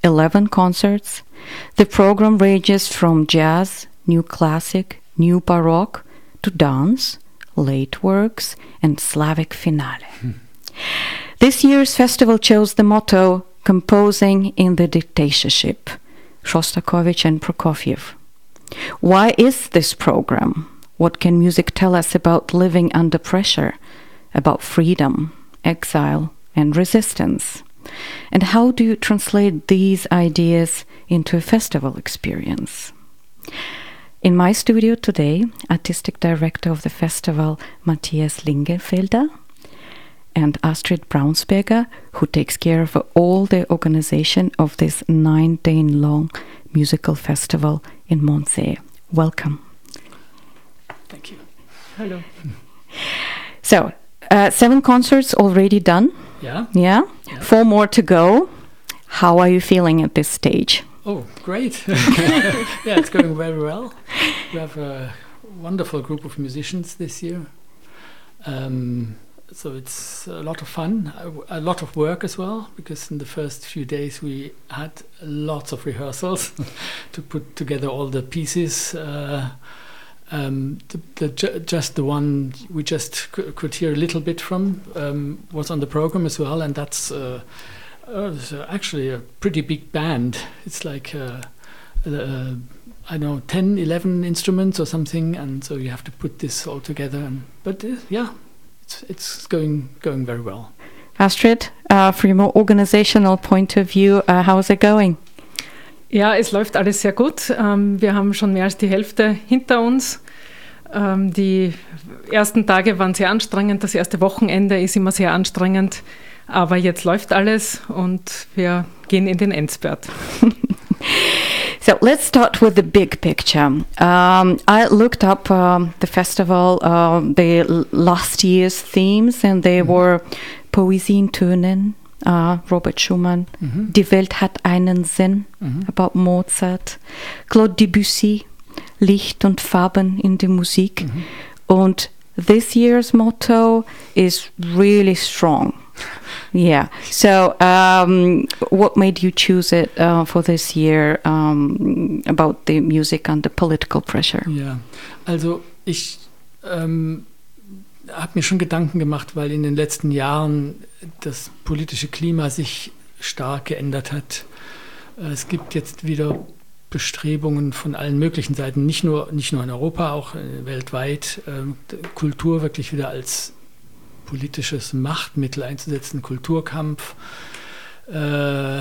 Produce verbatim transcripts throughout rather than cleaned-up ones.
eleven concerts. The program ranges from jazz, new classic, new baroque, to dance, late works, and Slavic finale. Hmm. This year's festival chose the motto, Composing in the Dictatorship, Shostakovich and Prokofiev. Why is this program? What can music tell us about living under pressure, about freedom, exile, and resistance? And how do you translate these ideas into a festival experience? In my studio today, artistic director of the festival, Matthias Lingenfelder, and Astrid Braunsberger, who takes care of all the organization of this nine-day-long musical festival in Mondsee. Welcome. Thank you. Hello. So, uh, seven concerts already done. Yeah. yeah. Yeah. Four more to go. How are you feeling at this stage? Oh, great. Yeah, it's going very well. We have a wonderful group of musicians this year. Um, so it's a lot of fun, a, a lot of work as well, because in the first few days we had lots of rehearsals to put together all the pieces. Uh, um, the, the ju- just the one we just c- could hear a little bit from um, was on the program as well, and that's uh, Uh, it's uh, actually a pretty big band. It's like, uh, uh, I know, ten, eleven instruments or something, and so you have to put this all together. And, but uh, yeah, it's it's going going very well. Astrid, uh, from a organizational point of view, uh, how is it going? Ja, es läuft alles sehr gut. Ähm, wir haben schon mehr als die Hälfte hinter uns. Ähm, die ersten Tage waren sehr anstrengend. Das erste Wochenende ist immer sehr anstrengend. Aber jetzt läuft alles und wir gehen in den Endspurt. So let's start with the big picture. Um, I looked up um, the festival, uh, the l- last year's themes, and they mm-hmm. were Poesie in Tönen, uh, Robert Schumann, mm-hmm. Die Welt hat einen Sinn, mm-hmm. about Mozart, Claude Debussy, Licht und Farben in der Musik. Mm-hmm. Und this year's motto is really strong. Yeah. So, um, what made you choose it uh, for this year um, about the music under political pressure? Ja, also ich ähm, habe mir schon Gedanken gemacht, weil in den letzten Jahren das politische Klima sich stark geändert hat. Es gibt jetzt wieder Bestrebungen von allen möglichen Seiten, nicht nur, nicht nur in Europa, auch äh, weltweit, äh, Kultur wirklich wieder als politisches Machtmittel einzusetzen, Kulturkampf, äh,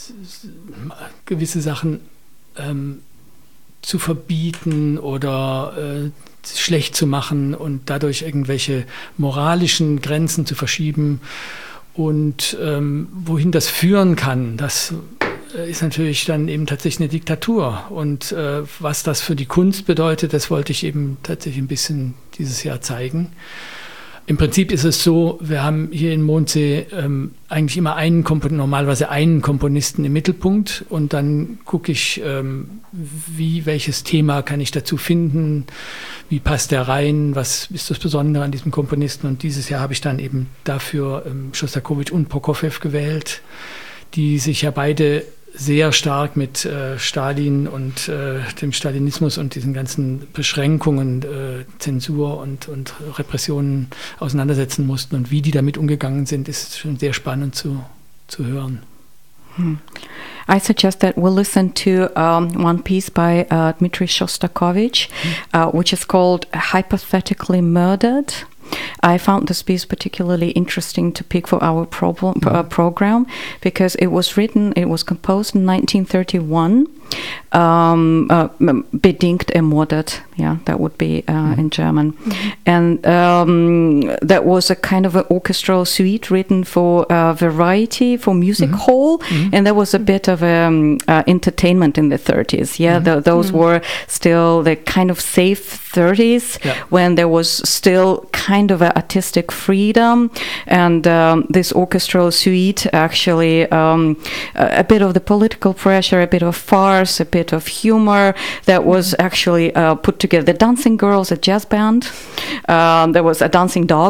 gewisse Sachen ähm, zu verbieten oder äh, schlecht zu machen und dadurch irgendwelche moralischen Grenzen zu verschieben. Und ähm, wohin das führen kann, das äh, ist natürlich dann eben tatsächlich eine Diktatur. Und äh, was das für die Kunst bedeutet, das wollte ich eben tatsächlich ein bisschen dieses Jahr zeigen. Im Prinzip ist es so, wir haben hier in Mondsee ähm, eigentlich immer einen Komponisten, normalerweise einen Komponisten im Mittelpunkt, und dann gucke ich, ähm, wie, welches Thema kann ich dazu finden, wie passt der rein, was ist das Besondere an diesem Komponisten, und dieses Jahr habe ich dann eben dafür ähm, Schostakowitsch und Prokofjew gewählt, die sich ja beide sehr stark mit äh, Stalin und äh, dem Stalinismus und diesen ganzen Beschränkungen, äh, Zensur und, und Repressionen auseinandersetzen mussten, und wie die damit umgegangen sind, ist schon sehr spannend zu, zu hören. Hmm. I suggest that we'll listen to um, one piece by uh, Dmitri Shostakovich, hmm. uh, which is called Hypothetically Murdered. I found this piece particularly interesting to pick for our problem, mm-hmm. uh, program because it was written, it was composed in nineteen thirty-one. Um, uh, bedingt ermordet, yeah, that would be uh, mm-hmm. in German. Mm-hmm. And um, that was a kind of an orchestral suite written for uh, variety, for music mm-hmm. hall, mm-hmm. and there was a bit of um, uh, entertainment in the thirties. Yeah, mm-hmm. th- those mm-hmm. were still the kind of safe thirties yeah. when there was still kind of an artistic freedom, and um, this orchestral suite actually um, a, a bit of the political pressure, a bit of farce, a bit of humor that was actually uh, put together. The Dancing Girls, a jazz band. Um, there was a dancing dog.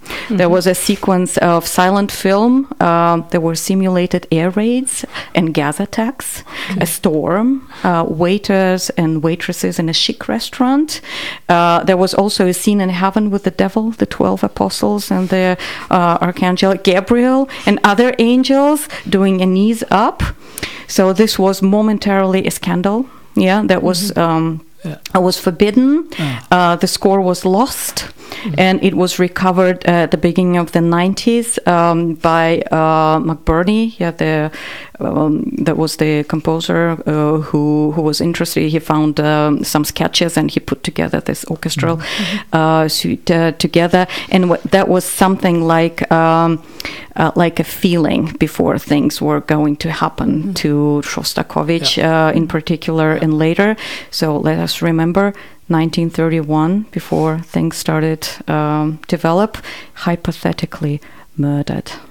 Mm-hmm. There was a sequence of silent film. Uh, there were simulated air raids and gas attacks, okay. a storm, uh, waiters and waitresses in a chic restaurant. Uh, there was also a scene in heaven with the devil, the twelve apostles and the uh, archangel Gabriel and other angels doing a knees up. So this was momentarily a scandal. Yeah, that was mm-hmm. um, yeah. was forbidden. Oh. Uh, the score was lost. Mm-hmm. And it was recovered at the beginning of the nineties um, by uh, McBurney. Yeah, the um, that was the composer uh, who who was interested. He found um, some sketches and he put together this orchestral mm-hmm. uh, suite uh, together. And what, that was something like um, uh, like a feeling before things were going to happen mm-hmm. to Shostakovich yeah. uh, in particular yeah. and later. So let us remember. nineteen thirty-one, before things started um, develop, hypothetically murdered.